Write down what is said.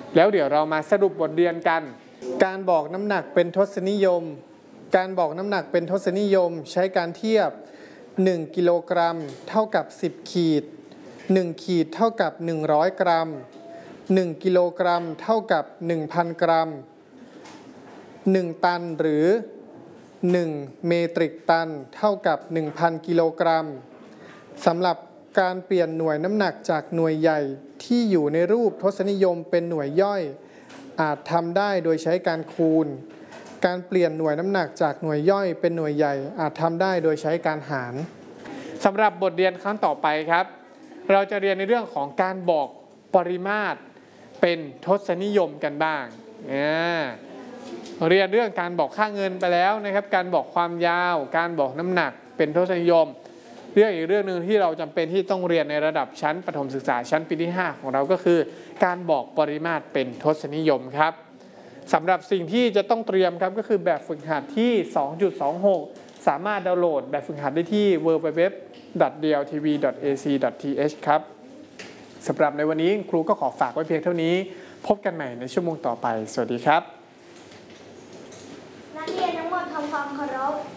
แล้วเดี๋ยวเรามาสรุปบทเรียนกันการบอกน้ำหนักเป็นทศนิยมการบอกน้ำหนักเป็นทศนิยมใช้การเทียบ1กิโลกรัมเท่ากับ10ขีด1ขีดเท่ากับ100กรัม1กิโลกรัมเท่ากับ 1,000 กรัม1ตันหรือ1เมตริกตันเท่ากับ 1,000 กิโลกรัมสำหรับการเปลี่ยนหน่วยน้ำหนักจากหน่วยใหญ่ที่อยู่ในรูปทศนิยมเป็นหน่วยย่อยอาจทำได้โดยใช้การคูณการเปลี่ยนหน่วยน้ำหนักจากหน่วยย่อยเป็นหน่วยใหญ่อาจทำได้โดยใช้การหารสำหรับบทเรียนครั้งต่อไปครับเราจะเรียนในเรื่องของการบอกปริมาตรเป็นทศนิยมกันบ้างเรียนเรื่องการบอกค่าเงินไปแล้วนะครับการบอกความยาวการบอกน้ำหนักเป็นทศนิยมเรื่องอีกเรื่องหนึ่งที่เราจำเป็นที่ต้องเรียนในระดับชั้นประถมศึกษาชั้นปีที่5ของเราก็คือการบอกปริมาตรเป็นทศนิยมครับสำหรับสิ่งที่จะต้องเตรียมครับก็คือแบบฝึกหัดที่ 2.26 สามารถดาวน์โหลดแบบฝึกหัดได้ที่ www.dltv.ac.th ครับสำหรับในวันนี้ครูก็ขอฝากไว้เพียงเท่านี้พบกันใหม่ในชั่วโมงต่อไปสวัสดีครับนักเรียนทั้งหมดทำความเคารพ